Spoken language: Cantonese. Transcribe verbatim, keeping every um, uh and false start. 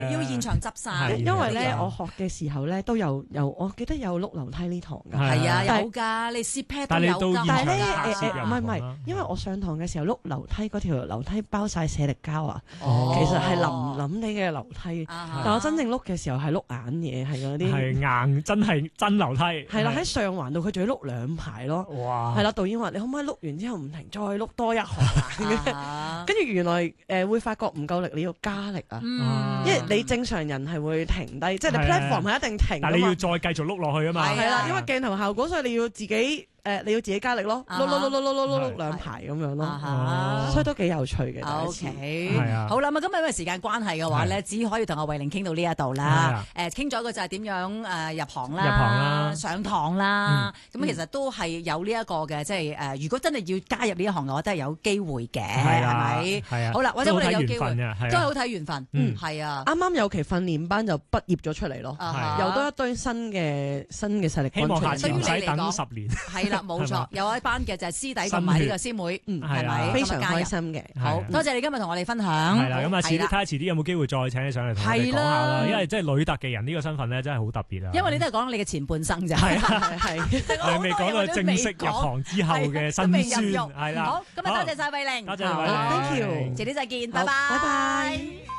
要現場執晒。 因為咧，我學嘅時候咧都有有，我記得有碌樓梯呢堂㗎。 係啊，有㗎，你試 pad 都有㗎。 但係咧誒誒，唔係唔係，因為我上堂嘅時候碌樓梯嗰條樓梯包晒瀉力膠啊，其實係腍腍地嘅樓梯。但我真正碌嘅時候係碌硬嘢，係嗰啲係硬，真係真樓梯。係啦，喺上環度佢仲要碌兩排咯。哇！係啦，導演話你可唔可以碌完之後唔停，再碌多一行？跟住原來誒會發覺唔夠力，你要加力啊，因為你正常人係會停低，即係你 platform 係一定停。 但係你要再繼續碌落去啊嘛。 係啦，因為鏡頭效果，所以你要自己。誒，你要自己加力咯，碌碌碌碌碌碌碌兩排咁樣咯，所以都幾有趣嘅。 O K，好啦，咁今日因為時間關係嘅話咧，只可以同阿慧玲傾到呢一度啦。誒，傾咗個就係點樣誒入行啦， 入行啦， 上堂啦。咁其實都係有呢一個嘅，即係誒，如果真係要加入呢一行嘅話，都係有機會嘅，係咪？ 係啊。 好啦，或者我哋有機會，都係好睇緣分。 嗯， 係啊。 啱啱有期訓練班就畢業咗出嚟咯，又多一堆新嘅新嘅實力軍出嚟。 希望下次唔使等十年。 係啦，冇錯，有一班嘅就係師弟同埋呢個師妹，嗯，係咪非常開心嘅？ 好多謝你今日同我哋分享。 係啦，咁啊，遲啲睇下遲啲有冇機會再請你上嚟同我哋講下啦。因為即係女特技人呢個身份咧，真係好特別啊。 因為你都係講你嘅前半生咋， 係係，我未講到正式入行之後嘅辛酸，係啦。 好，今日多謝晒慧玲， 多謝慧玲 ，thank you， 遲啲再見，拜拜， 拜拜。